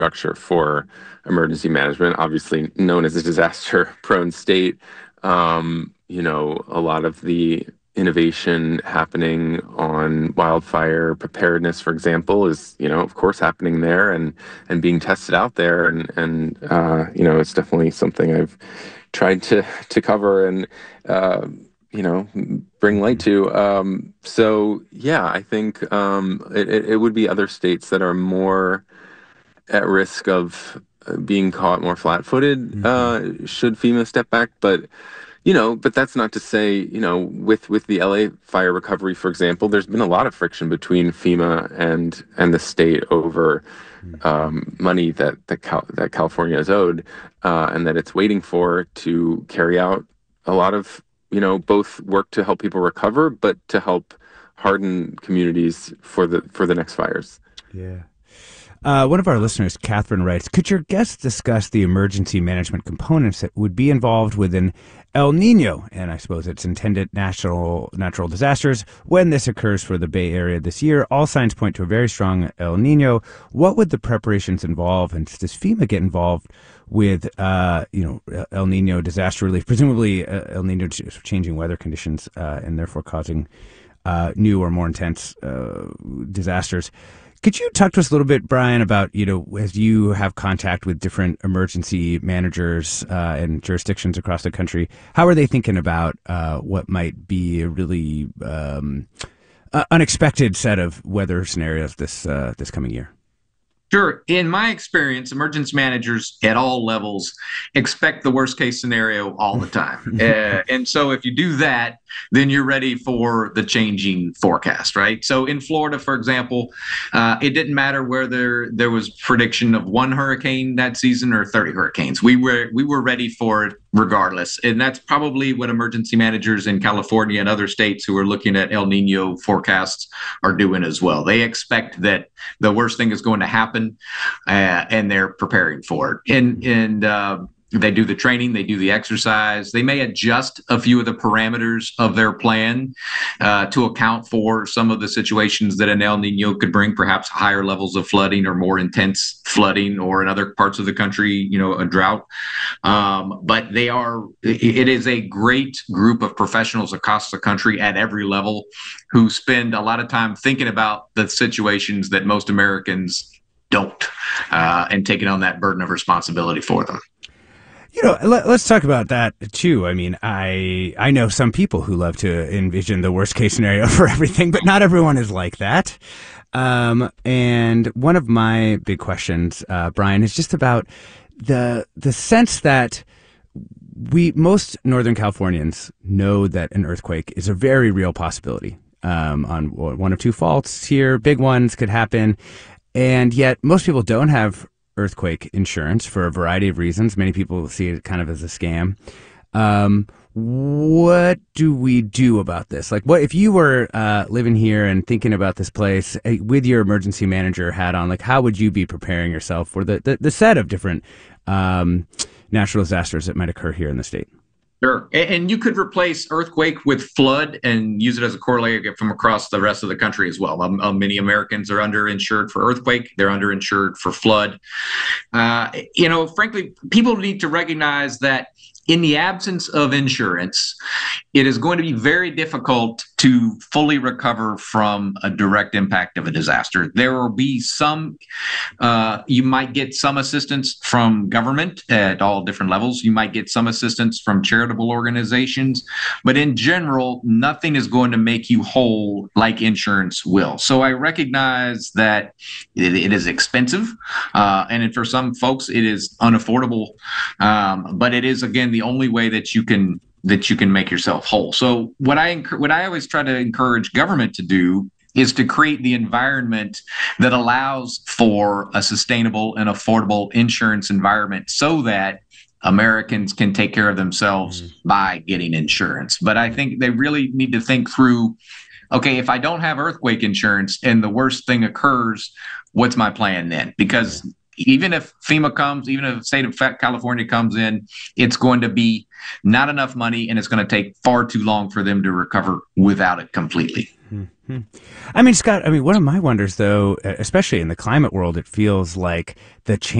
structure for emergency management, obviously known as a disaster-prone state. A lot of the innovation happening on wildfire preparedness, for example, is, of course, happening there and being tested out there. And it's definitely something I've tried to cover and, bring light to. So, yeah, I think it would be other states that are more at risk of being caught more flat-footed should FEMA step back. But that's not to say, with the LA fire recovery, for example, there's been a lot of friction between FEMA and the state over money that California is owed, and that it's waiting for to carry out a lot of, both work to help people recover, but to help harden communities for the next fires. Yeah. One of our listeners, Catherine, writes, could your guests discuss the emergency management components that would be involved with an El Nino, and I suppose it's intended natural disasters, when this occurs for the Bay Area this year? All signs point to a very strong El Nino. What would the preparations involve, and does FEMA get involved with, El Nino disaster relief? Presumably, El Nino changing weather conditions and therefore causing new or more intense disasters. Could you talk to us a little bit, Brian, about, as you have contact with different emergency managers and jurisdictions across the country, how are they thinking about what might be a really unexpected set of weather scenarios this coming year? Sure. In my experience, emergency managers at all levels expect the worst case scenario all the time. And so if you do that, then you're ready for the changing forecast, right? So in Florida, for example, it didn't matter whether there was prediction of one hurricane that season or 30 hurricanes. We were ready for it regardless. And that's probably what emergency managers in California and other states who are looking at El Nino forecasts are doing as well. They expect that the worst thing is going to happen, and they're preparing for it. And they do the training, they do the exercise. They may adjust a few of the parameters of their plan to account for some of the situations that an El Nino could bring, perhaps higher levels of flooding or more intense flooding, or in other parts of the country, a drought. But it is a great group of professionals across the country at every level who spend a lot of time thinking about the situations that most Americans don't, and taking on that burden of responsibility for them. Let's talk about that too. I mean, I know some people who love to envision the worst case scenario for everything, but not everyone is like that. And one of my big questions, Brian, is just about the sense that most Northern Californians know that an earthquake is a very real possibility. On one of two faults here, big ones could happen. And yet most people don't have earthquake insurance for a variety of reasons. Many people see it kind of as a scam. What do we do about this? Like, what if you were living here and thinking about this place with your emergency manager hat on? Like, how would you be preparing yourself for the set of different natural disasters that might occur here in the state? Sure. And you could replace earthquake with flood and use it as a correlate from across the rest of the country as well. Many Americans are underinsured for earthquake. They're underinsured for flood. Frankly, people need to recognize that in the absence of insurance, it is going to be very difficult to fully recover from a direct impact of a disaster. There will be you might get some assistance from government at all different levels. You might get some assistance from charitable organizations, but in general, nothing is going to make you whole like insurance will. So I recognize that it is expensive, and for some folks, it is unaffordable, but it is, again, the only way that you can make yourself whole. So what I always try to encourage government to do is to create the environment that allows for a sustainable and affordable insurance environment so that Americans can take care of themselves by getting insurance. But I think they really need to think through, okay, if I don't have earthquake insurance and the worst thing occurs, what's my plan then? Because even if FEMA comes, even if the state of California comes in, it's going to be not enough money, and it's going to take far too long for them to recover without it completely. I mean, Scott, one of my wonders, though, especially in the climate world, it feels like the